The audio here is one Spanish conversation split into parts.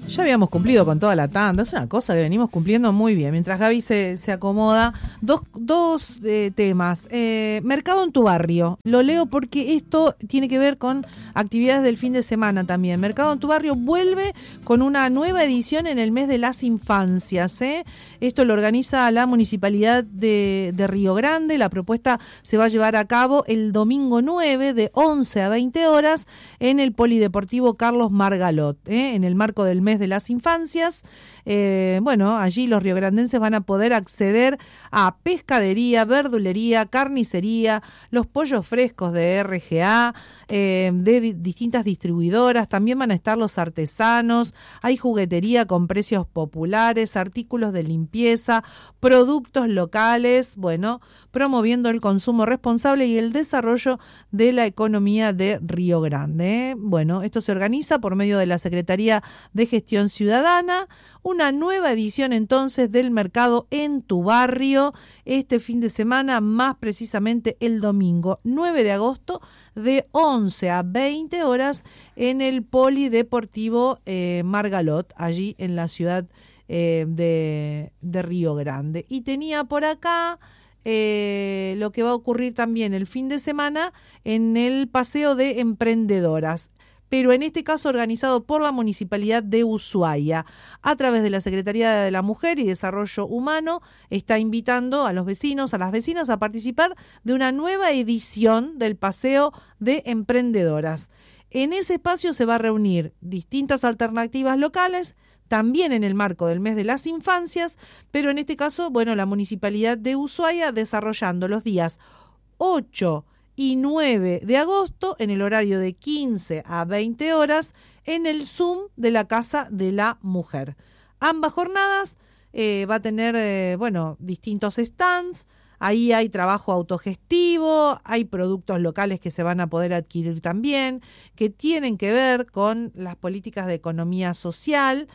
Ya habíamos cumplido con toda la tanda, es una cosa que venimos cumpliendo muy bien. Mientras Gaby se acomoda, dos temas. Mercado en tu barrio, lo leo porque esto tiene que ver con actividades del fin de semana también. Mercado en tu barrio vuelve con una nueva edición en el mes de las infancias. Esto lo organiza la Municipalidad de Río Grande. La propuesta se va a llevar a cabo el domingo 9 de 11 a 20 horas en el Polideportivo Carlos Margalot, en el marco del mes de las infancias. Allí los riograndenses van a poder acceder a pescadería, verdulería, carnicería, los pollos frescos de RGA, de distintas distribuidoras. También van a estar los artesanos, hay juguetería con precios populares, artículos de limpieza, productos locales, promoviendo el consumo responsable y el desarrollo de la economía de Río Grande. Esto se organiza por medio de la Secretaría de Gestión Ciudadana. Una nueva edición entonces del Mercado en tu barrio este fin de semana, más precisamente el domingo 9 de agosto de 11 a 20 horas en el Polideportivo Margalot, allí en la ciudad de Río Grande. Y tenía por acá lo que va a ocurrir también el fin de semana en el Paseo de Emprendedoras, pero en este caso organizado por la Municipalidad de Ushuaia. A través de la Secretaría de la Mujer y Desarrollo Humano, está invitando a los vecinos, a las vecinas a participar de una nueva edición del Paseo de Emprendedoras. En ese espacio se va a reunir distintas alternativas locales, también en el marco del mes de las infancias, pero en este caso, la Municipalidad de Ushuaia desarrollando los días 8 y 9 de agosto en el horario de 15 a 20 horas en el Zoom de la Casa de la Mujer. Ambas jornadas va a tener, distintos stands. Ahí hay trabajo autogestivo, hay productos locales que se van a poder adquirir también, que tienen que ver con las políticas de economía social.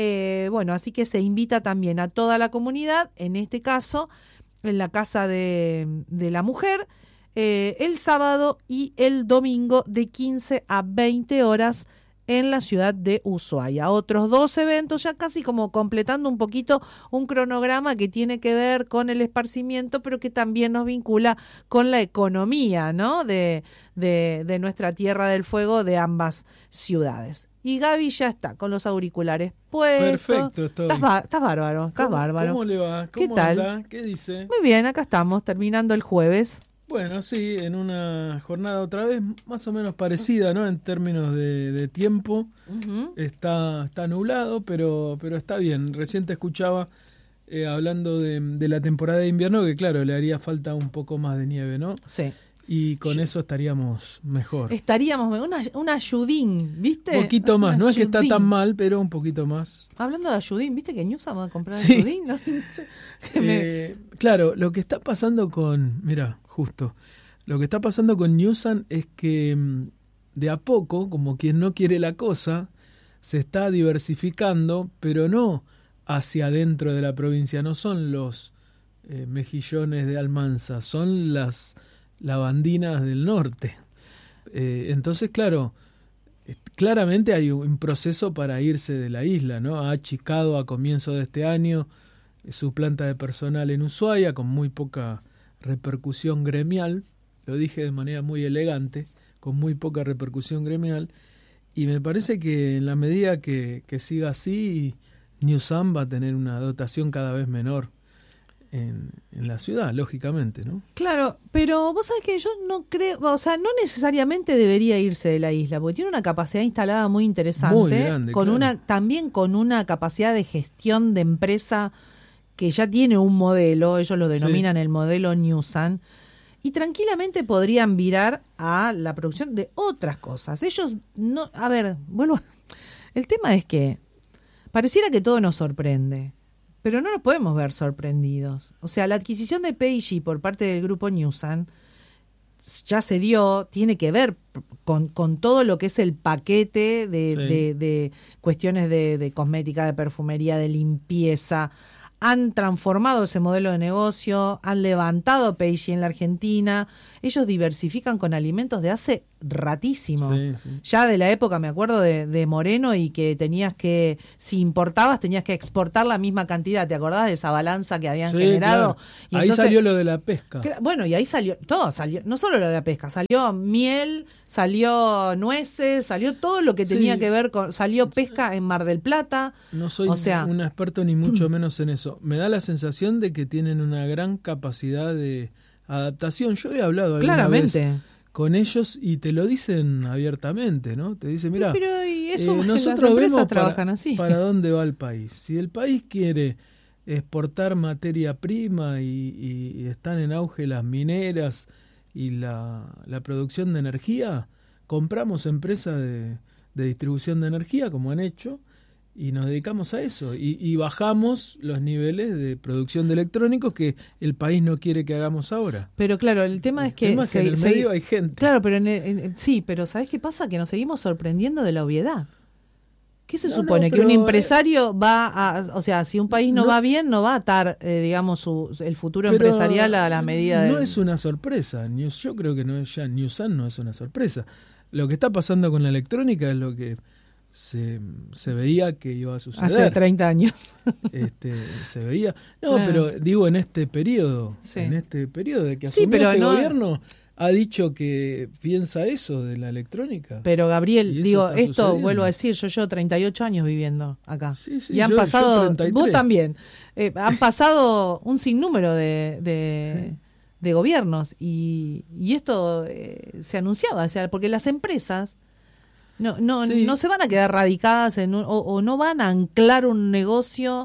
Así que se invita también a toda la comunidad, en este caso, en la Casa de la Mujer, el sábado y el domingo de 15 a 20 horas en la ciudad de Ushuaia. Otros dos eventos, ya casi como completando un poquito un cronograma que tiene que ver con el esparcimiento, pero que también nos vincula con la economía, ¿no? de nuestra Tierra del Fuego, de ambas ciudades. Y Gaby ya está con los auriculares puestos. Perfecto, estoy. Estás bárbaro, ¿Cómo le va? ¿Qué tal? Anda? ¿Qué dice? Muy bien, acá estamos, terminando el jueves. Bueno, sí, en una jornada otra vez más o menos parecida, ¿no? En términos de tiempo. Uh-huh. Está nublado, pero está bien. Recién te escuchaba hablando de la temporada de invierno, que claro, le haría falta un poco más de nieve, ¿no? Sí. Y con eso estaríamos mejor. Un ayudín, ¿viste? Un poquito más, no es que está tan mal, pero un poquito más. Hablando de ayudín, ¿viste que Newsom va a comprar ayudín? No sé. Claro, lo que está pasando lo que está pasando con Newsom es que de a poco, como quien no quiere la cosa, se está diversificando, pero no hacia adentro de la provincia, no son los mejillones de Almanza, son las lavandinas del norte. Entonces, claro, claramente hay un proceso para irse de la isla, ¿no? Ha achicado a comienzo de este año su planta de personal en Ushuaia con muy poca repercusión gremial, lo dije de manera muy elegante, con muy poca repercusión gremial, y me parece que en la medida que siga así, Newsom va a tener una dotación cada vez menor en la ciudad, lógicamente, ¿no? Claro, pero vos sabés que yo no creo, no necesariamente debería irse de la isla, porque tiene una capacidad instalada muy interesante, muy grande, también con una capacidad de gestión de empresa que ya tiene un modelo, ellos lo denominan el modelo Newsom, y tranquilamente podrían virar a la producción de otras cosas. Ellos no, el tema es que pareciera que todo nos sorprende, pero no nos podemos ver sorprendidos. O sea, la adquisición de P&G por parte del grupo Newsom ya se dio, tiene que ver con todo lo que es el paquete de cuestiones de cosmética, de perfumería, de limpieza. Han transformado ese modelo de negocio, han levantado P&G en la Argentina. Ellos diversifican con alimentos de hace ratísimo. Sí, sí. Ya de la época, me acuerdo, de Moreno, y que tenías que, si importabas, tenías que exportar la misma cantidad. ¿Te acordás de esa balanza que habían Sí, generado? claro. Y Ahí entonces, salió lo de la pesca. bueno, y ahí salió, todo salió, no solo lo de la pesca, salió miel, salió nueces, salió todo lo que tenía Sí. que ver con, salió pesca en Mar del Plata. No soy O sea, un experto ni mucho menos en eso. Me da la sensación de que tienen una gran capacidad de adaptación. Yo he hablado alguna vez claramente. con ellos y te lo dicen abiertamente, ¿no? Te dicen, mira, Pero y eso, las nosotros empresas vemos trabajan así. para dónde va el país. Si el país quiere exportar materia prima y están en auge las mineras y la producción de energía, compramos empresas de distribución de energía, como han hecho, y nos dedicamos a eso. Y bajamos los niveles de producción de electrónicos que el país no quiere que hagamos ahora. Pero claro, el tema es que... en el medio hay gente. Claro, pero sí, pero ¿sabés qué pasa? Que nos seguimos sorprendiendo de la obviedad. ¿Qué se supone? Que un empresario va a... O sea, si un país no va bien, no va a atar, digamos, el futuro empresarial a la medida de... No es una sorpresa. Yo creo que Newsan no es una sorpresa. Lo que está pasando con la electrónica es lo que se veía que iba a suceder. Hace 30 años. Se veía. No, Claro. pero digo en este periodo. Sí. En este periodo de que Sí, asumió pero este no- gobierno, ha dicho que piensa eso de la electrónica. Pero Y Gabriel, eso digo, está esto sucediendo. vuelvo a decir, yo llevo 38 años viviendo acá. Sí, sí, Y han yo pasado, 33. vos también, han pasado un sinnúmero de gobiernos y esto se anunciaba, o sea, porque las empresas Sí. no se van a quedar radicadas o no van a anclar un negocio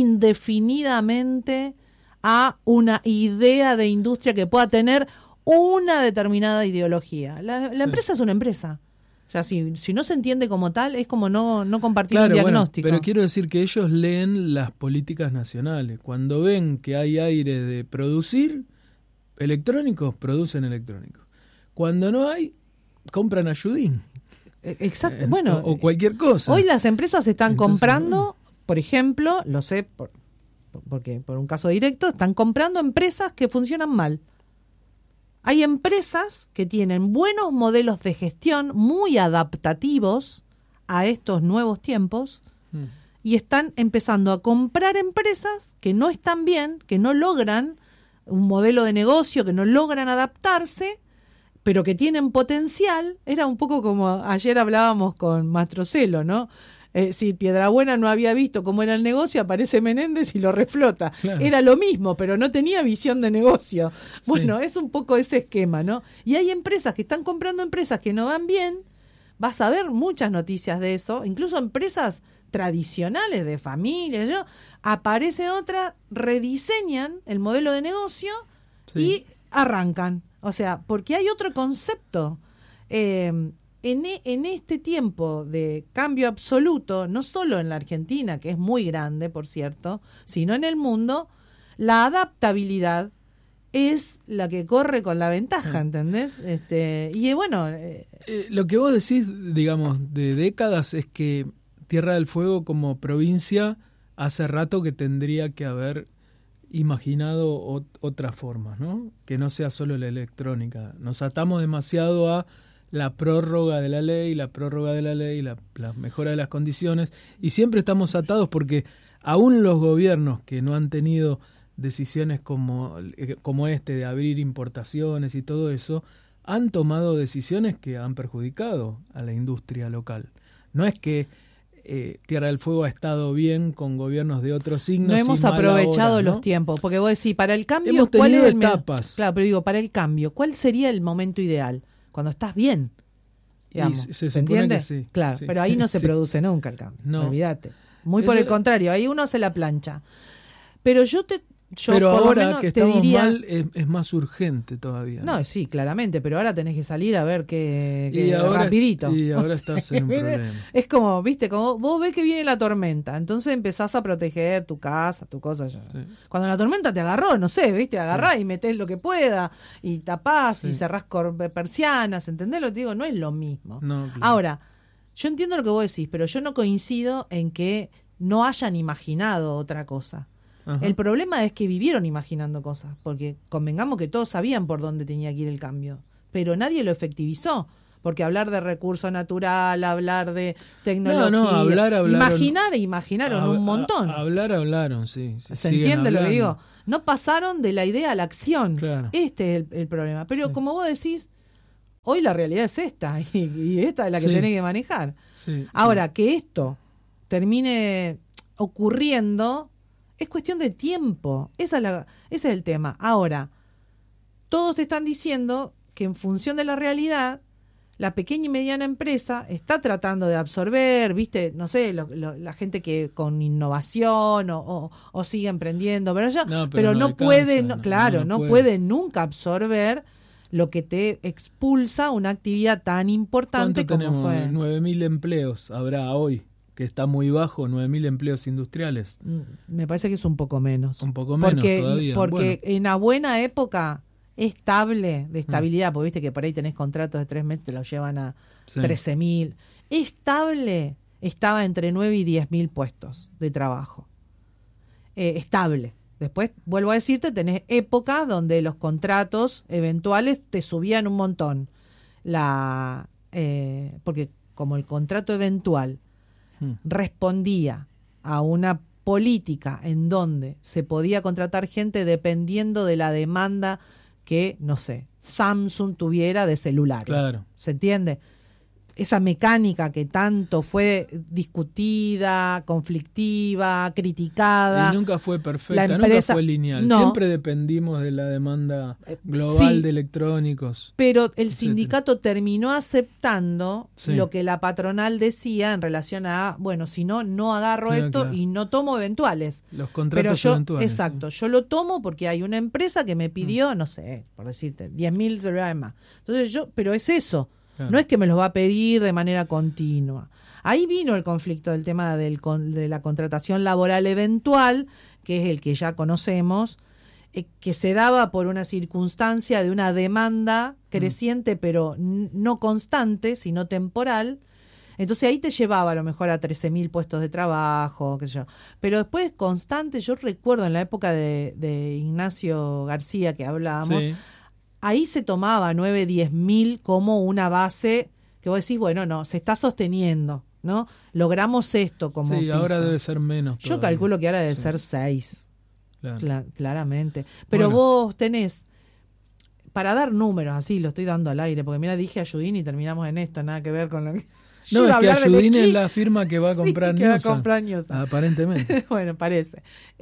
indefinidamente a una idea de industria que pueda tener una determinada ideología. La empresa es una empresa. O sea, si no se entiende como tal, es como no compartir un Claro, bueno, diagnóstico. pero quiero decir que ellos leen las políticas nacionales. Cuando ven que hay aire de producir electrónicos, producen electrónicos. Cuando no hay, compran ayudín. Exacto. Bueno, o cualquier cosa. hoy las empresas están Entonces, comprando, por ejemplo, lo sé porque por un caso directo, están comprando empresas que funcionan mal. Hay empresas que tienen buenos modelos de gestión muy adaptativos a estos nuevos tiempos y están empezando a comprar empresas que no están bien, que no logran un modelo de negocio, que no logran adaptarse, pero que tienen potencial. Era un poco como ayer hablábamos con Mastrocelo, ¿no? Si Piedrabuena no había visto cómo era el negocio, aparece Menéndez y lo reflota. Claro. Era lo mismo, pero no tenía visión de negocio. Sí. Bueno, es un poco ese esquema, ¿no? Y hay empresas que están comprando empresas que no van bien. Vas a ver muchas noticias de eso, incluso empresas tradicionales de familia. Aparece otra, rediseñan el modelo de negocio Sí. y arrancan. O sea, porque hay otro concepto. En este tiempo de cambio absoluto, no solo en la Argentina, que es muy grande, por cierto, sino en el mundo, la adaptabilidad es la que corre con la ventaja, ¿entendés? Y bueno... Lo que vos decís, digamos, de décadas es que Tierra del Fuego como provincia hace rato que tendría que haber imaginado otras formas, ¿no? Que no sea solo la electrónica. Nos atamos demasiado a la prórroga de la ley, la mejora de las condiciones, y siempre estamos atados porque aún los gobiernos que no han tenido decisiones como de abrir importaciones y todo eso, han tomado decisiones que han perjudicado a la industria local. No es que Tierra del Fuego ha estado bien con gobiernos de otros signos. No hemos aprovechado ahora, ¿no? los tiempos, porque vos decís, para el cambio, Hemos ¿cuál es tenido el etapas. Claro, pero digo, para el cambio, ¿cuál sería el momento ideal? Cuando estás bien. Digamos, Y ¿se se supone entiende? que sí, Claro, sí, pero ahí no se sí. produce nunca el cambio. No. Olvídate. Muy por Eso- el contrario, ahí uno hace la plancha. Pero yo Pero por lo ahora menos que te estamos diría, mal es más urgente todavía. no, sí, claramente, pero ahora tenés que salir a ver que Y ahora- rapidito. y ahora O sea, estás en un problema. Es como, viste, como vos ves que viene la tormenta, entonces empezás a proteger tu casa, tu cosa. Sí. Cuando la tormenta te agarró, no sé, viste, agarrás y metés lo que pueda y tapás y Sí. cerrás persianas, ¿entendés lo que te digo? No es lo mismo. No, claro. Ahora, yo entiendo lo que vos decís, pero yo no coincido en que no hayan imaginado otra cosa. Ajá. El problema es que vivieron imaginando cosas, porque convengamos que todos sabían por dónde tenía que ir el cambio, pero nadie lo efectivizó, porque hablar de recurso natural, hablar de tecnología, imaginaron un montón. Hablaron, sí. ¿Se entiende lo que digo? No pasaron de la idea a la acción. Claro. Este es el problema. Pero como vos decís, hoy la realidad es esta, y esta es la que tenés que manejar. Sí, ahora, que esto termine ocurriendo es cuestión de tiempo. Ese es el tema. Ahora, todos te están diciendo que en función de la realidad, la pequeña y mediana empresa está tratando de absorber, viste, no sé, la gente que con innovación o sigue emprendiendo, pero no puede, no puede nunca absorber lo que te expulsa una actividad tan importante como tenemos? Fue. 9.000 empleos habrá hoy, que está muy bajo, 9.000 empleos industriales. Me parece que es un poco menos. Un poco menos todavía. Porque en una buena época estable, de estabilidad, porque viste que por ahí tenés contratos de 3 meses, te los llevan a 13.000. Estable, estaba entre 9 y 10.000 puestos de trabajo. Estable. Después, vuelvo a decirte, tenés épocas donde los contratos eventuales te subían un montón. Porque como el contrato eventual respondía a una política en donde se podía contratar gente dependiendo de la demanda que, no sé, Samsung tuviera de celulares. Claro. ¿Se entiende? Esa mecánica que tanto fue discutida, conflictiva, criticada. Y nunca fue perfecta, nunca fue lineal. No. Siempre dependimos de la demanda global de electrónicos. Pero el sindicato terminó aceptando lo que la patronal decía en relación a, bueno, si no agarro esto y no tomo eventuales. Los contratos eventuales. Exacto, yo lo tomo porque hay una empresa que me pidió, no sé, por decirte, 10.000 celulares más. Entonces pero es eso. Claro. No es que me los va a pedir de manera continua. Ahí vino el conflicto del tema de la contratación laboral eventual, que es el que ya conocemos, que se daba por una circunstancia de una demanda creciente, pero no constante, sino temporal. Entonces ahí te llevaba a lo mejor a 13.000 puestos de trabajo, qué sé yo. Pero después constante, yo recuerdo en la época de Ignacio García que hablábamos, ahí se tomaba 9, 10.000 como una base que vos decís, bueno, no, se está sosteniendo, ¿no? Logramos esto como piso. Ahora debe ser menos. Yo calculo que ahora debe ser 6, claramente. Pero vos tenés, para dar números, así lo estoy dando al aire, porque mira, dije a Judín y terminamos en esto, nada que ver con lo que... No, es que Ayudín es la firma que va a comprar Newsan. Va a comprar Newsan. Aparentemente. Bueno, parece.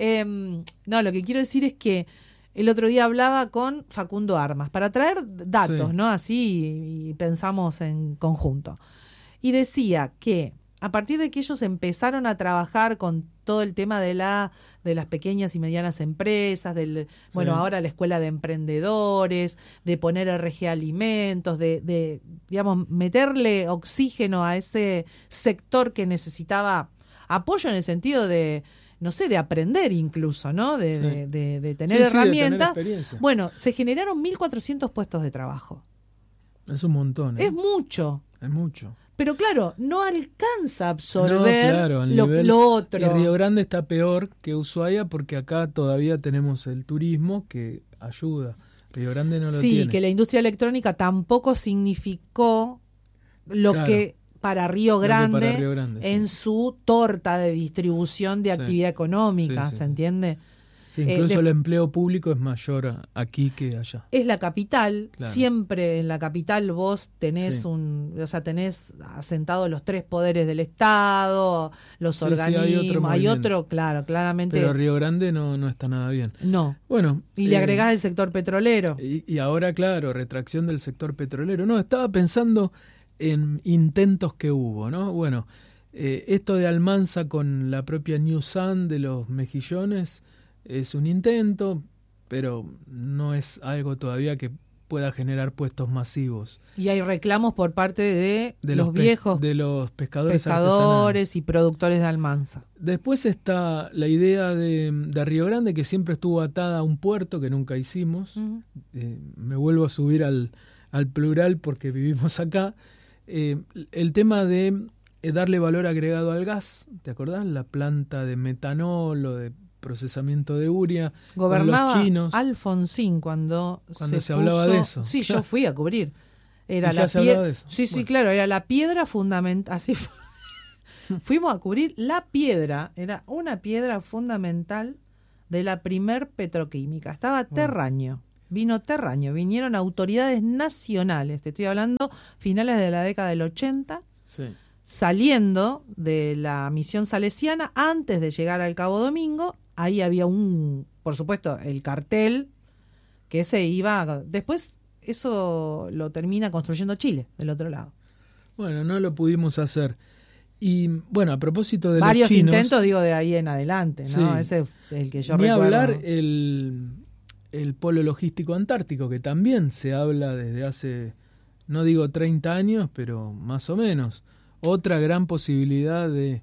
No, lo que quiero decir es que el otro día hablaba con Facundo Armas para traer datos, ¿no? Así y pensamos en conjunto. Y decía que a partir de que ellos empezaron a trabajar con todo el tema de las pequeñas y medianas empresas, ahora la escuela de emprendedores, de poner RG Alimentos, de digamos, meterle oxígeno a ese sector que necesitaba apoyo en el sentido de, no sé, de aprender incluso, ¿no? De tener herramientas. De tener bueno, se generaron 1.400 puestos de trabajo. Es un montón, ¿eh? Es mucho. Es mucho. Pero claro, no alcanza a absorber lo otro. Y Río Grande está peor que Ushuaia porque acá todavía tenemos el turismo que ayuda. Río Grande no lo tiene. Sí, que la industria electrónica tampoco significó lo que para Río Grande, en su torta de distribución de actividad económica, ¿se entiende? Sí, incluso el empleo público es mayor aquí que allá. Es la capital, siempre en la capital vos tenés tenés asentados los 3 poderes del Estado, los organismos, hay otro, claramente. Pero Río Grande no está nada bien. No. Bueno. Y le agregás el sector petrolero. Y ahora, retracción del sector petrolero. No, estaba pensando en intentos que hubo, ¿no? Bueno, esto de Almanza con la propia Newsan de los mejillones es un intento, pero no es algo todavía que pueda generar puestos masivos. Y hay reclamos por parte de los viejos de los pescadores y productores de Almanza. Después está la idea de Río Grande, que siempre estuvo atada a un puerto que nunca hicimos. Me vuelvo a subir al plural porque vivimos acá. El tema de darle valor agregado al gas, ¿te acordás? La planta de metanol o de procesamiento de urea. Gobernaba con los chinos. Alfonsín cuando se hablaba de eso. Sí, yo fui a cubrir. Era ¿Y ya se hablaba de eso? Sí, sí, Bueno. claro, era la piedra fundamental. Así fue. Fuimos a cubrir la piedra, era una piedra fundamental de la primer petroquímica. Estaba Terraño, vino Terraño, vinieron autoridades nacionales, te estoy hablando finales de la década del 80, Sí. saliendo de la misión salesiana, antes de llegar al Cabo Domingo. Ahí había por supuesto, el cartel que se iba, después eso lo termina construyendo Chile, del otro lado. Bueno, no lo pudimos hacer. Y bueno, a propósito de Varios los chinos, intentos, digo, de ahí en adelante, ¿no? Sí. Ese es el que yo ni recuerdo. hablar el polo logístico antártico, que también se habla desde hace, no digo 30 años, pero más o menos. Otra gran posibilidad de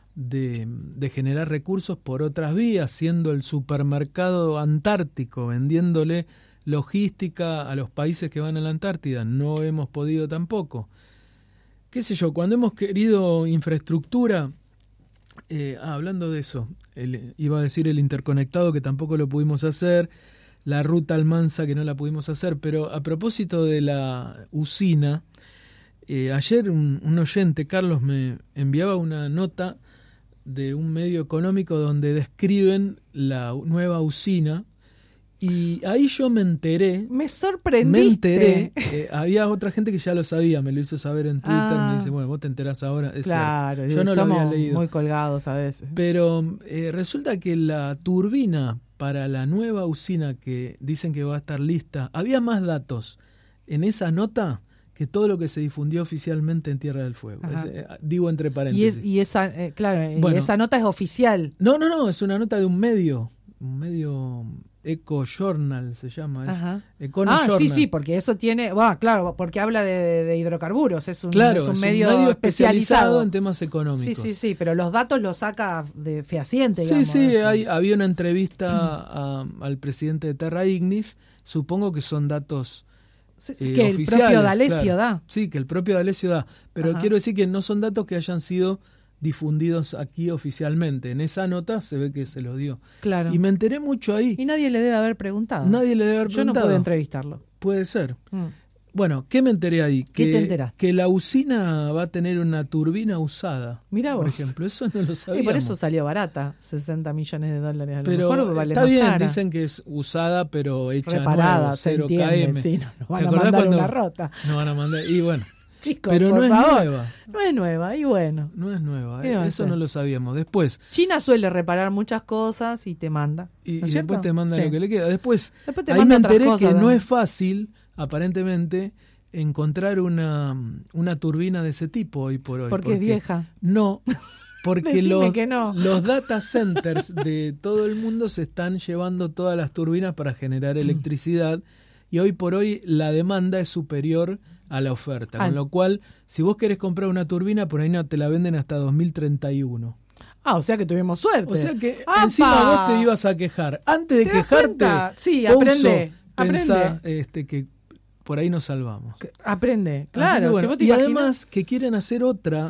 generar recursos por otras vías, siendo el supermercado antártico, vendiéndole logística a los países que van a la Antártida. No hemos podido tampoco. Qué sé yo, cuando hemos querido infraestructura, hablando de eso, iba a decir el interconectado, que tampoco lo pudimos hacer, la ruta Almanza, que no la pudimos hacer, pero a propósito de la usina, ayer un oyente, Carlos, me enviaba una nota de un medio económico donde describen la nueva usina, y ahí yo me enteré. Me sorprendiste. Había otra gente que ya lo sabía, me lo hizo saber en Twitter, me dice, bueno, vos te enterás ahora. Es claro, cierto. Yo no lo había somos leído. muy colgados a veces. Pero resulta que la turbina para la nueva usina que dicen que va a estar lista, había más datos en esa nota que todo lo que se difundió oficialmente en Tierra del Fuego. Digo entre paréntesis. Y esa, claro, bueno, y esa nota es oficial. No, es una nota de un medio Eco Journal se llama. Journal. Sí, porque eso tiene, claro, porque habla de hidrocarburos, es un medio especializado en temas económicos. Sí, pero los datos los saca de fehaciente, digamos. Sí, había una entrevista al presidente de Terra Ignis, supongo que son datos que el propio D'Alessio da. Sí, que el propio D'Alessio da, pero quiero decir que no son datos que hayan sido difundidos aquí oficialmente. En esa nota se ve que se lo dio. Claro. Y me enteré mucho ahí. Y nadie le debe haber preguntado. Yo no pude entrevistarlo. Puede ser. Bueno, ¿qué me enteré ahí? ¿Qué te enteraste? Que la usina va a tener una turbina usada. Mirá vos. Por ejemplo, eso no lo sabíamos. Y por eso salió barata, $60 millones. A lo pero mejor vale está más bien, cara. Dicen que es usada, pero hecha reparada, nuevo, 0 km. Sí, no van a mandar una rota. No van a mandar, y bueno. Chicos, pero por no favor. es nueva. No es nueva, y bueno. No es nueva, eso no lo sabíamos. Después. China suele reparar muchas cosas y te manda. Y ¿no es después te manda lo que le queda. Después te ahí manda me enteré cosas, que ¿no? no es fácil, aparentemente, encontrar una turbina de ese tipo hoy por hoy. Porque es vieja. No, porque no. los data centers de todo el mundo se están llevando todas las turbinas para generar electricidad, y hoy por hoy la demanda es superior a la oferta, con lo cual, si vos querés comprar una turbina, por ahí no te la venden hasta 2031. O sea que tuvimos suerte. O sea que encima vos te ibas a quejar. Antes de quejarte, sí, aprende. Pensá, que por ahí nos salvamos. Aprende, claro. Bueno, si vos te y imaginas... además que quieren hacer otra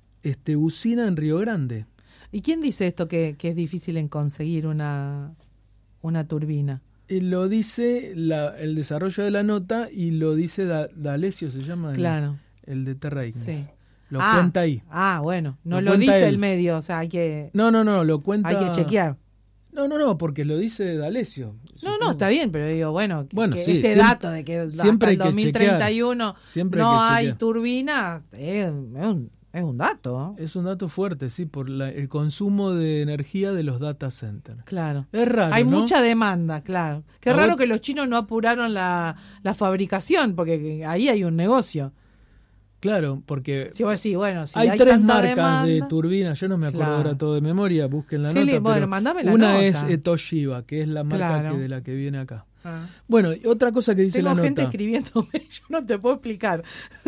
usina en Río Grande. ¿Y quién dice esto que es difícil en conseguir una turbina? Lo dice el desarrollo de la nota, y lo dice D'Alessio, se llama el de Terra Ignis. Sí. Lo cuenta ahí. Bueno, no lo dice él. El medio, o sea, hay que... No, lo cuenta... Hay que chequear. No, porque lo dice D'Alessio. No, está bien, pero digo, bueno que sí, dato de que siempre hasta el 2031 no hay turbina, es un dato. Es un dato fuerte, sí, por el consumo de energía de los data centers. Claro. Es raro, hay ¿no? mucha demanda, claro. Qué raro que los chinos no apuraron la fabricación, porque ahí hay un negocio. Claro, porque si hay 3 marcas de turbinas, yo no me acuerdo ahora todo de memoria, busquen la nota, pero mandame la una nota. Es Toshiba, que es la marca de la que viene acá. Ah. Bueno, y otra cosa que dice la nota. Tengo gente escribiéndome, yo no te puedo explicar.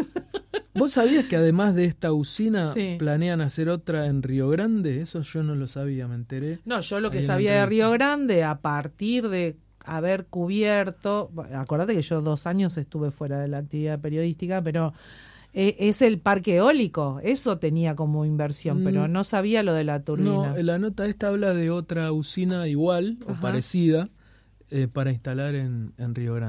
¿Vos sabías que además de esta usina planean hacer otra en Río Grande? Eso yo no lo sabía, me enteré. No, yo lo que sabía de Río Grande, a partir de haber cubierto, acordate que yo 2 años estuve fuera de la actividad periodística, pero es el parque eólico, eso tenía como inversión, pero no sabía lo de la turbina. No, la nota esta habla de otra usina igual o parecida para instalar en Río Grande.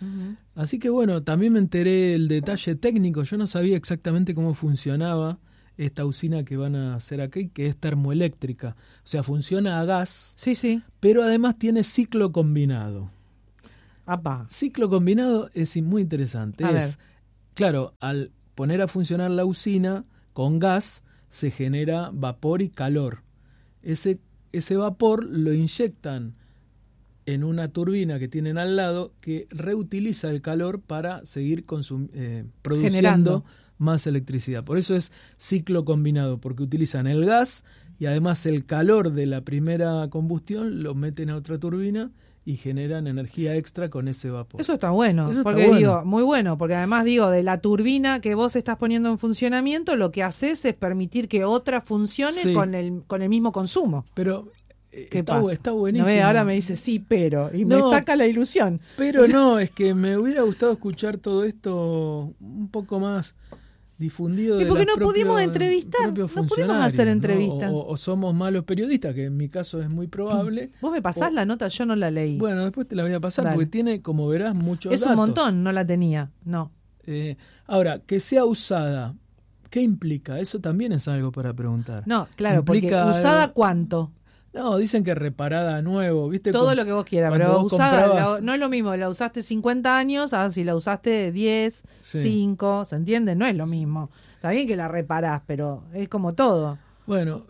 Ujú. Así que bueno, también me enteré el detalle técnico. Yo no sabía exactamente cómo funcionaba esta usina que van a hacer aquí, que es termoeléctrica. O sea, funciona a gas, Sí, sí. pero además tiene ciclo combinado. Apá. Ciclo combinado es muy interesante. A Es, claro, al poner a funcionar la usina con gas, se genera vapor y calor. Ese vapor lo inyectan en una turbina que tienen al lado que reutiliza el calor para seguir produciendo Generando. más electricidad. Por eso es ciclo combinado, porque utilizan el gas y además el calor de la primera combustión lo meten a otra turbina y generan energía extra con ese vapor. Eso está bueno, Eso está porque bueno. digo, muy bueno, porque además digo, de la turbina que vos estás poniendo en funcionamiento, lo que haces es permitir que otra funcione Sí. con el mismo consumo. Pero ¿Qué está, pasa? está No buenísimo. ve, ahora me dice sí, pero, y me No, saca la ilusión. Pero no, es que me hubiera gustado escuchar todo esto un poco más difundido. ¿Y de por qué los no pudimos propios- entrevistar? propios No pudimos funcionarios, hacer ¿no? entrevistas. O somos malos periodistas, que en mi caso es muy probable. Vos me pasás O- la nota, yo no la leí. Bueno, después te la voy a pasar Dale. porque tiene, como verás, muchos es datos. un montón, no la tenía, no. Ahora, que sea usada, ¿qué implica? Eso también es algo para preguntar. No, claro, porque Implica usada algo- ¿cuánto? No, dicen que reparada a nuevo, ¿viste? Todo lo que vos quieras, cuando pero vos usada, comprabas- no es lo mismo, la usaste 50 años, si la usaste 10, Sí. 5, ¿se entiende? No es lo mismo. Está bien que la reparás, pero es como todo. Bueno,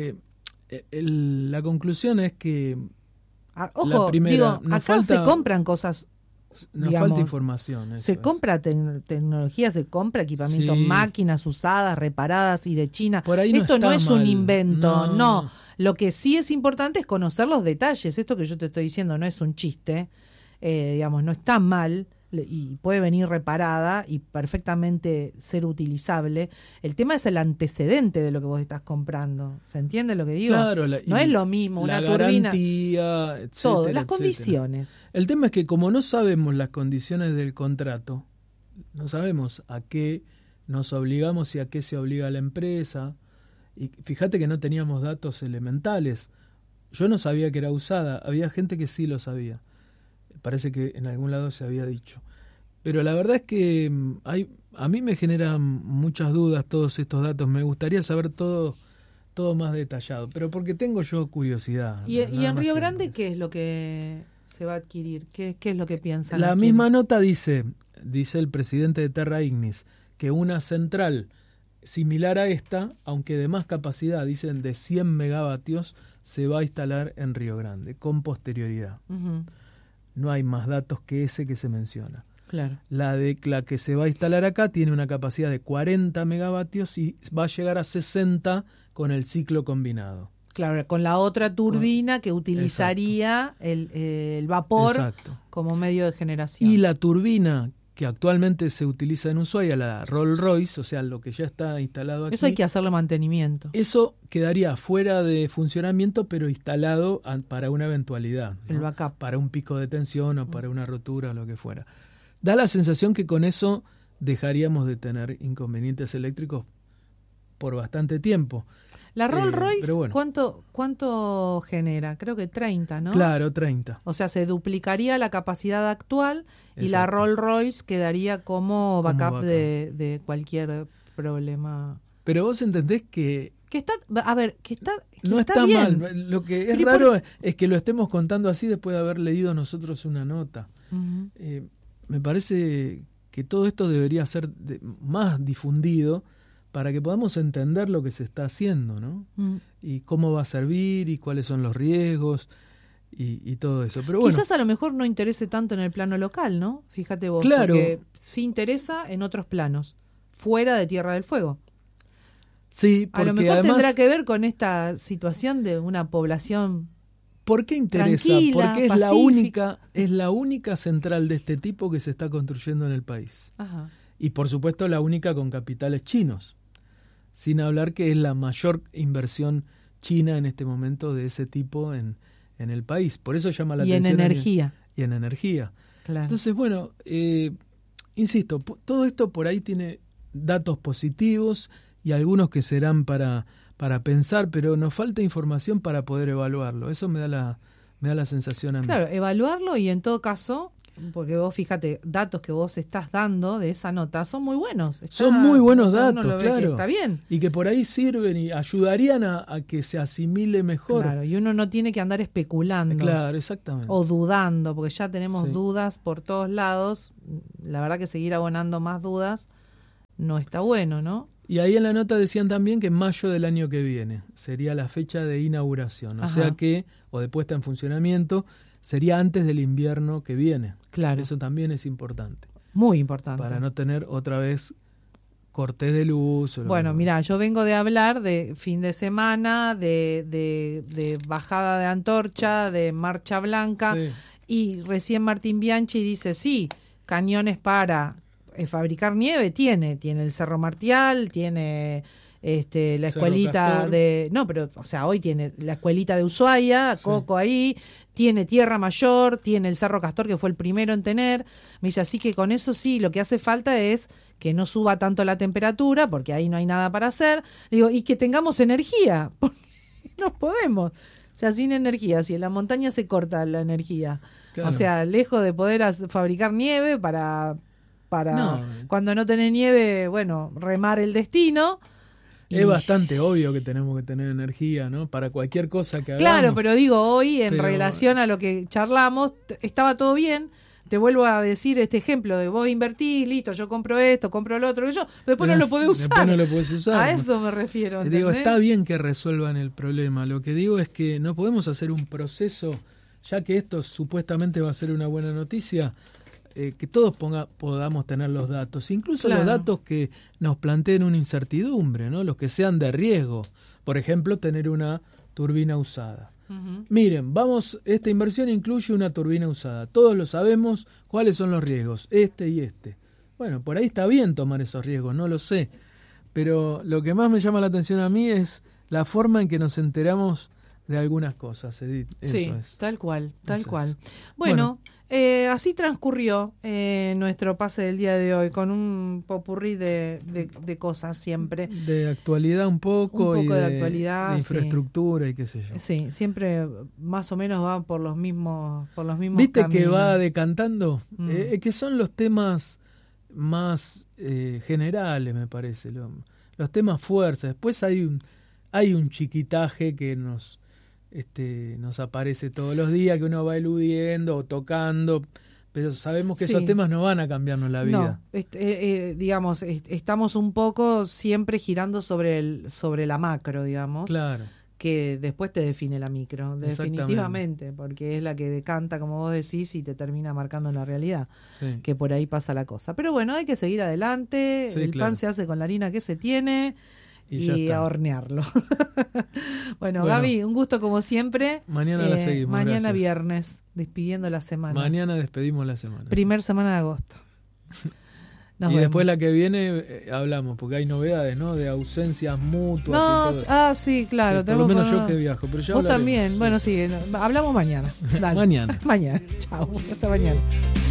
la conclusión es que Ojo, la primera, digo, nos acá falta- se compran cosas, nos digamos, falta información. eso se es. compra tecnología, se compra equipamiento, Sí. máquinas usadas, reparadas y de China. Por ahí no Esto no está es un mal. invento, No. no. Lo que sí es importante es conocer los detalles. Esto que yo te estoy diciendo no es un chiste, digamos, no está mal y puede venir reparada y perfectamente ser utilizable. El tema es el antecedente de lo que vos estás comprando. ¿Se entiende lo que digo? Claro, no y es lo mismo una la turbina, garantía, etcétera, todo, las etcétera. condiciones. El tema es que como no sabemos las condiciones del contrato, no sabemos a qué nos obligamos y a qué se obliga la empresa. Y fíjate que no teníamos datos elementales. Yo no sabía que era usada, había gente que sí lo sabía. Parece que en algún lado se había dicho. Pero la verdad es que a mí me generan muchas dudas todos estos datos. Me gustaría saber todo más detallado, pero porque tengo yo curiosidad. ¿Y nada en más Río que Grande eso. qué es lo que se va a adquirir? ¿Qué es lo que piensan? La aquí? misma nota dice el presidente de Terra Ignis, que una central similar a esta, aunque de más capacidad, dicen de 100 megavatios, se va a instalar en Río Grande con posterioridad. Ujú, No hay más datos que ese que se menciona. claro. La que se va a instalar acá tiene una capacidad de 40 megavatios y va a llegar a 60 con el ciclo combinado. Claro, con la otra turbina que utilizaría el vapor Exacto. como medio de generación. Y la turbina que actualmente se utiliza en Ushuaia, la Rolls-Royce, o sea, lo que ya está instalado aquí, Eso hay que hacerle mantenimiento. eso quedaría fuera de funcionamiento, pero instalado para una eventualidad, ¿no? El backup. Para un pico de tensión o para una rotura o lo que fuera. Da la sensación que con eso dejaríamos de tener inconvenientes eléctricos por bastante tiempo. La Rolls Royce, pero bueno. ¿cuánto genera? Creo que 30, ¿no? Claro, 30. O sea, se duplicaría la capacidad actual y la Exacto. Rolls Royce quedaría como backup, backup. de cualquier problema. Pero vos entendés que Que está, a ver, que no está bien. mal. Lo que es ¿Y raro es que lo estemos contando así después de haber leído nosotros una nota. Ujú. Me parece que todo esto debería ser más difundido para que podamos entender lo que se está haciendo, ¿no? Mm. Y cómo va a servir y cuáles son los riesgos y todo eso. Pero bueno, Quizás a lo mejor no interese tanto en el plano local, ¿no? Fíjate vos, Claro. porque sí interesa en otros planos, fuera de Tierra del Fuego. sí, A lo porque mejor además, tendrá que ver con esta situación de una población. ¿por qué interesa? tranquila, Porque pacífica. es la única central de este tipo que se está construyendo en el país. Ajá. Y por supuesto la única con capitales chinos. Sin hablar que es la mayor inversión china en este momento de ese tipo en el país. Por eso llama la Y en atención. energía, Y en energía. claro. Entonces, bueno, insisto, todo esto por ahí tiene datos positivos y algunos que serán para pensar, pero nos falta información para poder evaluarlo. Eso me da la sensación a mí. Claro, evaluarlo y en todo caso porque vos fíjate, datos que vos estás dando de esa nota son muy buenos. Son muy buenos datos, uno lo ve claro. que está bien. Y que por ahí sirven y ayudarían a que se asimile mejor. Claro, y uno no tiene que andar especulando. Claro, exactamente. O dudando, porque ya tenemos Sí. dudas por todos lados. La verdad que seguir abonando más dudas no está bueno, ¿no? Y ahí en la nota decían también que en mayo del año que viene sería la fecha de inauguración. O Ajá. sea que, o de puesta en funcionamiento, sería antes del invierno que viene. Claro. Eso también es importante. Muy importante. Para no tener otra vez cortes de luz. Bueno, mira, yo vengo de hablar de fin de semana, de bajada de antorcha, de marcha blanca, Sí. y recién Martín Bianchi dice, sí, cañones para fabricar nieve tiene el Cerro Martial, tiene la Cerro escuelita Castor. de... No, pero, o sea, hoy tiene la escuelita de Ushuaia, Sí. Coco ahí, tiene Tierra Mayor, tiene el Cerro Castor, que fue el primero en tener. Me dice, así que con eso sí, lo que hace falta es que no suba tanto la temperatura, porque ahí no hay nada para hacer. Digo, y que tengamos energía, porque no podemos. O sea, sin energía, si en la montaña se corta la energía. Claro. O sea, lejos de poder fabricar nieve para No. cuando no tenés nieve, bueno, remar el destino. Es bastante obvio que tenemos que tener energía, ¿no? Para cualquier cosa que hagamos. Claro, pero digo, hoy en Pero- relación a lo que charlamos, estaba todo bien. Te vuelvo a decir este ejemplo de vos invertís, listo, yo compro esto, compro lo otro, después Pero no lo podés usar. Después no lo podés usar. A eso me refiero. Te digo, ¿entendés? está bien que resuelvan el problema. Lo que digo es que no podemos hacer un proceso, ya que esto supuestamente va a ser una buena noticia, que todos podamos tener los datos, incluso Claro. los datos que nos planteen una incertidumbre, ¿no? Los que sean de riesgo. Por ejemplo, tener una turbina usada. Ujú. Miren, esta inversión incluye una turbina usada. Todos lo sabemos, cuáles son los riesgos, este y este. Bueno, por ahí está bien tomar esos riesgos, no lo sé. Pero lo que más me llama la atención a mí es la forma en que nos enteramos de algunas cosas, Edith. Eso Sí, es. tal cual. Eso Bueno, es. Bueno. así transcurrió nuestro pase del día de hoy, con un popurrí de cosas siempre. De actualidad un poco Un y poco de actualidad, de sí. infraestructura y qué sé yo. Sí, siempre más o menos va por los mismos ¿Viste que caminos. va decantando? Mm. Que son los temas más generales, me parece. Los temas fuertes. Después hay un chiquitaje que nos aparece todos los días, que uno va eludiendo o tocando, pero sabemos que Sí. esos temas no van a cambiarnos la vida. No, digamos, estamos un poco siempre girando sobre la macro, digamos, Claro. que después te define la micro, Exactamente. definitivamente, porque es la que decanta, como vos decís, y te termina marcando la realidad, Sí. que por ahí pasa la cosa. Pero bueno, hay que seguir adelante, Sí, el claro. pan se hace con la harina que se tiene ya y está. a hornearlo. Bueno, Bueno. Gaby, un gusto como siempre. Mañana la seguimos. Mañana gracias. viernes, despidiendo la semana. Mañana despedimos la semana. Primer semana de agosto. Nos y vemos. después la que viene hablamos, porque hay novedades, ¿no? De ausencias mutuas y todo eso. Sí, claro. Sí, por lo menos yo tenemos- que viajo, pero ya Vos hablaremos. también. Sí, Bueno, sí. sí, hablamos mañana. Dale. Mañana. Mañana. Chao. Hasta mañana.